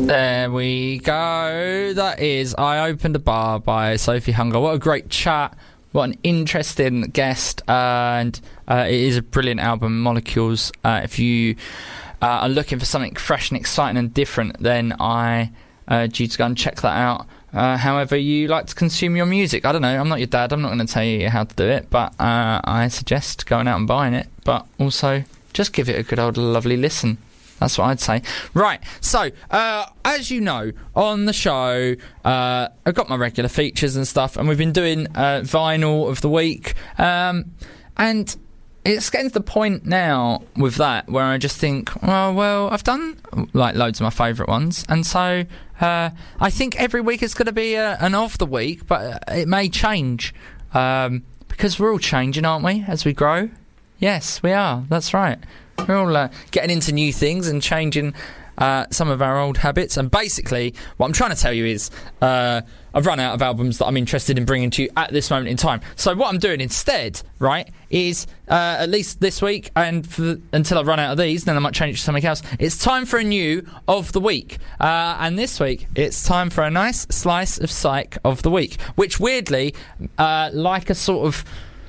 There we go. That is I Opened a Bar by Sophie Hunger. What a great chat. What an interesting guest. And it is a brilliant album, Molecules. If you are looking for something fresh and exciting and different, then I urge you to go and check that out. However you like to consume your music. I don't know, I'm not your dad, I'm not going to tell you how to do it, but I suggest going out and buying it, but also just give it a good old lovely listen. That's what I'd say. Right, so as you know, on the show I've got my regular features and stuff, and we've been doing Vinyl of the Week, and it's getting to the point now with that where I just think, well, I've done like loads of my favourite ones, and so I think every week is going to be an of the week, but it may change because we're all changing, aren't we, as we grow? Yes, we are. That's right. We're all getting into new things and changing some of our old habits. And basically, what I'm trying to tell you is I've run out of albums that I'm interested in bringing to you at this moment in time. So what I'm doing instead, right, is at least this week, and until I run out of these, then I might change it to something else. It's time for a new of the week. And this week, it's time for a nice slice of psych of the week, which weirdly, like a sort of...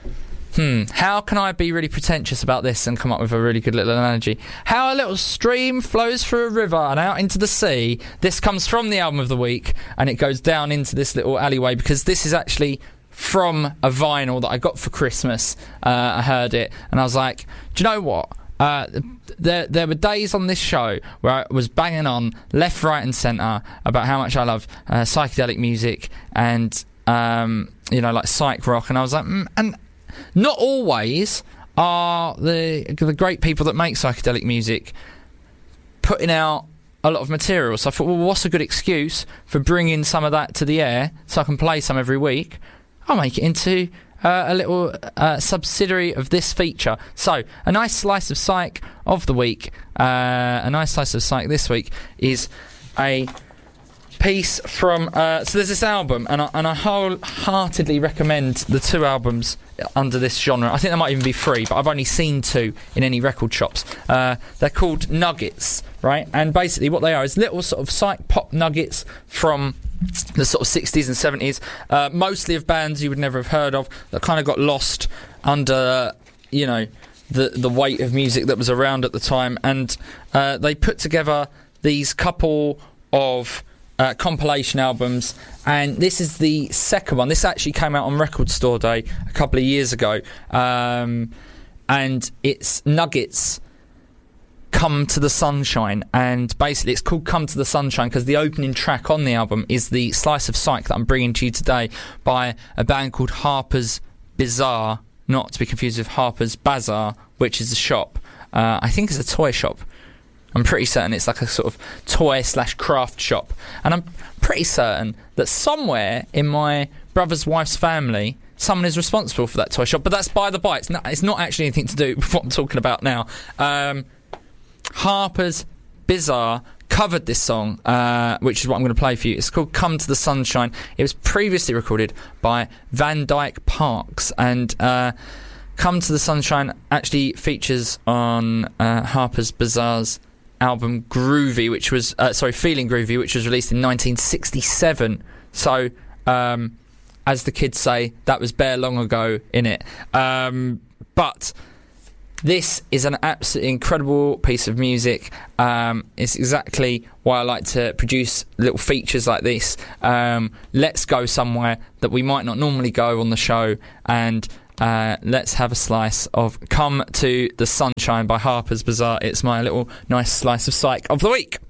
how can I be really pretentious about this and come up with a really good little analogy? How a little stream flows through a river and out into the sea. This comes from the album of the week, and it goes down into this little alleyway, because this is actually from a vinyl that I got for Christmas. I heard it, and I was like, do you know what? There were days on this show where I was banging on left, right and centre about how much I love psychedelic music and, like psych rock, and I was like, and... not always are the great people that make psychedelic music putting out a lot of material. So I thought, well, what's a good excuse for bringing some of that to the air so I can play some every week? I'll make it into a little subsidiary of this feature. So a nice slice of psych of the week. A nice slice of psych this week is a piece from so there's this album, and I wholeheartedly recommend the two albums under this genre. I think they might even be free, but I've only seen two in any record shops. They're called Nuggets, right? And basically what they are is little sort of psych pop nuggets from the sort of 60s and 70s, mostly of bands you would never have heard of, that kind of got lost under the weight of music that was around at the time, and they put together these couple of compilation albums, and this is the second one. This actually came out on Record Store Day a couple of years ago, and it's Nuggets Come to the Sunshine, and basically it's called Come to the Sunshine because the opening track on the album is the slice of psych that I'm bringing to you today by a band called Harper's Bizarre, not to be confused with Harper's Bazaar, which is a shop. I think it's a toy shop. I'm pretty certain it's like a sort of toy/craft shop. And I'm pretty certain that somewhere in my brother's wife's family, someone is responsible for that toy shop. But that's by the by. It's not actually anything to do with what I'm talking about now. Harper's Bizarre covered this song, which is what I'm going to play for you. It's called Come to the Sunshine. It was previously recorded by Van Dyke Parks. And Come to the Sunshine actually features on Harper's Bizarre's album Groovy, which was Feeling Groovy, which was released in 1967. So as the kids say, that was bare long ago, innit? But this is an absolutely incredible piece of music. It's exactly why I like to produce little features like this. Let's go somewhere that we might not normally go on the show, and let's have a slice of Come to the Sunshine by Harper's Bizarre. It's my little nice slice of psych of the week.